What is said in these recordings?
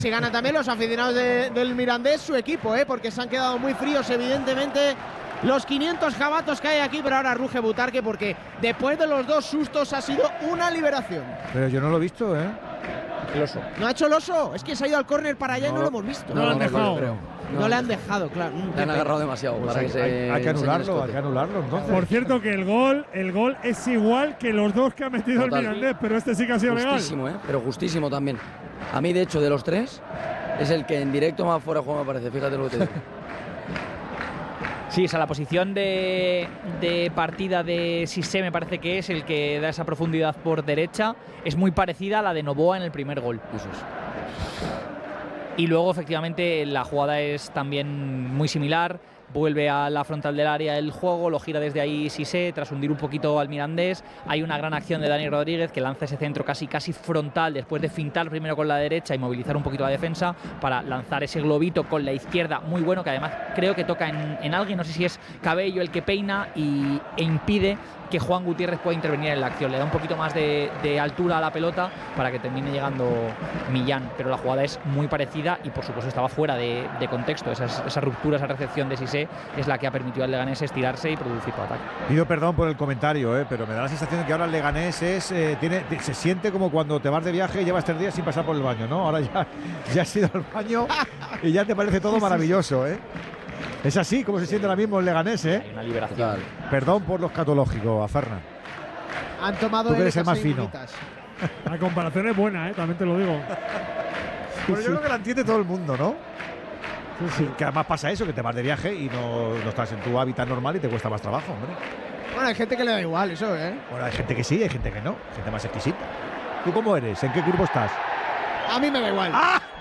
Si gana también los aficionados del Mirandés, su equipo, porque se han quedado muy fríos, evidentemente, los 500 jabatos que hay aquí, pero ahora ruge Butarque porque después de los dos sustos ha sido una liberación. Pero yo no lo he visto, El oso. ¿No ha hecho el oso? Es que se ha ido al córner para allá y no lo hemos visto. No lo han dejado. No le han dejado, claro. Le han agarrado demasiado. Pues para hay que anularlo, entonces. Por cierto, que el gol es igual que los dos que ha metido el Mirandés, pero este sí que ha sido legal. Justísimo, pero justísimo también. A mí, de hecho, de los tres, es el que en directo más fuera de juego me parece. Fíjate lo que te digo. Sí, o sea, la posición de partida de Cissé me parece que es el que da esa profundidad por derecha. Es muy parecida a la de Novoa en el primer gol. Eso es. Y luego, efectivamente, la jugada es también muy similar. Vuelve a la frontal del área el juego, lo gira desde ahí Cissé, tras hundir un poquito al Mirandés. Hay una gran acción de Dani Rodríguez que lanza ese centro casi frontal después de fintar primero con la derecha y movilizar un poquito la defensa para lanzar ese globito con la izquierda muy bueno, que además creo que toca en alguien, no sé si es Cabello el que peina e impide que Juan Gutiérrez pueda intervenir en la acción. Le da un poquito más de altura a la pelota para que termine llegando Millán, pero la jugada es muy parecida y por supuesto estaba fuera de contexto. Esa ruptura, esa recepción de Cissé es la que ha permitido al Leganés estirarse y producir tu ataque. Pido perdón por el comentario, pero me da la sensación de que ahora el Leganés se siente como cuando te vas de viaje y llevas 3 días sin pasar por el baño, ¿no? Ahora ya has ido al baño y ya te parece todo maravilloso, Es así como se siente ahora mismo el Leganés, Hay una liberación. Perdón por lo escatológico, a Fernan. Han tomado Tú que eres el más fino. La comparación es buena, también te lo digo. Bueno, yo creo que la entiende todo el mundo, ¿no? Sí. Que además pasa eso, que te vas de viaje y no estás en tu hábitat normal y te cuesta más trabajo, hombre. Bueno, hay gente que le da igual eso, Bueno, hay gente que sí, hay gente que no. Gente más exquisita. ¿Tú cómo eres? ¿En qué grupo estás? A mí me da igual.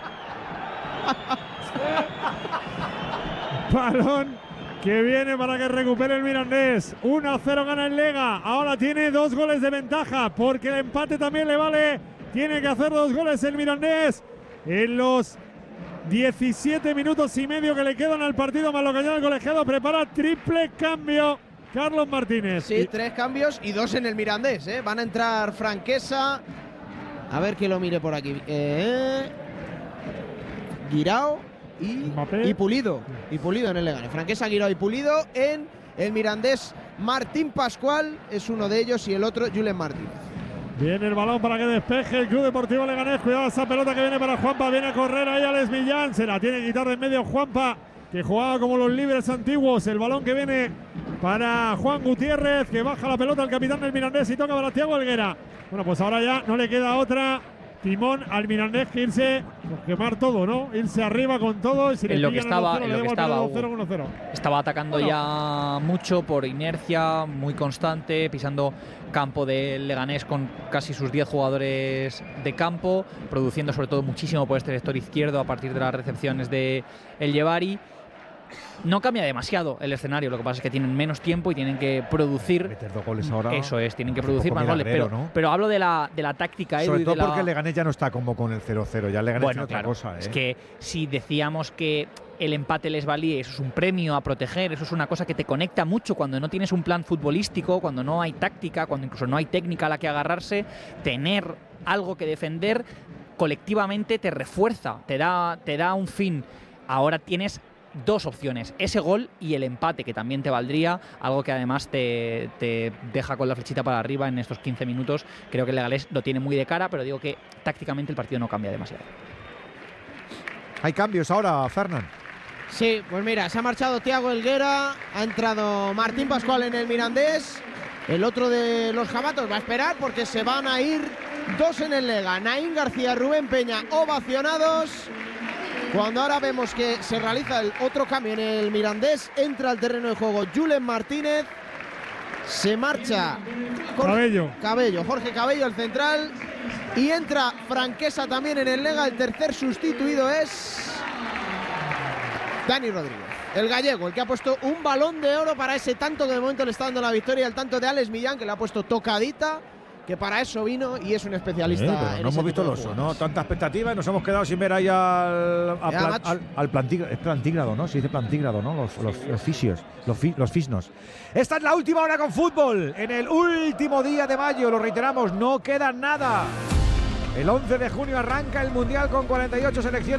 Balón que viene para que recupere el Mirandés. 1-0 gana el Lega. Ahora tiene 2 goles de ventaja porque el empate también le vale. Tiene que hacer 2 goles el Mirandés en los 17 minutos y medio que le quedan al partido, más lo que añade el colegiado. Prepara triple cambio Carlos Martínez. Sí, 3 cambios y 2 en el Mirandés, Van a entrar Franquesa. A ver que lo mire por aquí. Guirao y Pulido. Y Pulido en el Leganés. Franquesa, Guirao y Pulido en el Mirandés. Martín Pascual es uno de ellos y el otro Julen Martínez. Viene el balón para que despeje el Club Deportivo Leganés. Cuidado esa pelota que viene para Juanpa. Viene a correr ahí Alex Millán. Se la tiene que quitar de en medio Juanpa, que jugaba como los libres antiguos. El balón que viene para Juan Gutiérrez, que baja la pelota al capitán del Mirandés y toca para Thiago Helguera. Bueno, pues ahora ya no le queda otra timón al Mirandés que irse, quemar todo, ¿no? Irse arriba con todo y si en le lo que estaba, estaba atacando bueno, ya mucho por inercia, muy constante, pisando campo del Leganés con casi sus 10 jugadores de campo, produciendo sobre todo muchísimo por este sector izquierdo a partir de las recepciones de El Yevari. No cambia demasiado el escenario, lo que pasa es que tienen menos tiempo y tienen que producir. Meter 2 goles ahora. Eso es, tienen que producir más goles. Pero hablo de la táctica, sobre todo porque el Leganés ya no está como con el 0-0, ya el Leganés tiene otra cosa. Es que si decíamos que el empate les valía, eso es un premio a proteger, eso es una cosa que te conecta mucho cuando no tienes un plan futbolístico, cuando no hay táctica, cuando incluso no hay técnica a la que agarrarse, tener algo que defender colectivamente te refuerza, te da un fin. Ahora tienes 2 opciones, ese gol y el empate, que también te valdría, algo que además te deja con la flechita para arriba en estos 15 minutos. Creo que el Leganés lo tiene muy de cara, pero digo que tácticamente el partido no cambia demasiado. ¿Hay cambios ahora, Fernan? Sí, pues mira, se ha marchado Thiago Helguera, ha entrado Martín Pascual en el Mirandés. El otro de los jabatos va a esperar porque se van a ir 2 en el Lega. Naín García, Rubén Peña, ovacionados. Cuando ahora vemos que se realiza el otro cambio en el Mirandés, entra al terreno de juego Julen Martínez, se marcha Jorge Cabello, el central, y entra Franquesa también en el Lega. El tercer sustituido es Dani Rodríguez, el gallego, el que ha puesto un balón de oro para ese tanto que de momento le está dando la victoria, el tanto de Alex Millán, que le ha puesto tocadita, que para eso vino y es un especialista. Pero no hemos visto el oso, ¿no? Tanta expectativa y nos hemos quedado sin ver ahí al plantígrado. Es plantígrado, ¿no? Se dice plantígrado, ¿no? Los fisios, los fisnos. Esta es la última hora con fútbol. En el último día de mayo, lo reiteramos, no queda nada. El 11 de junio arranca el Mundial con 48 selecciones.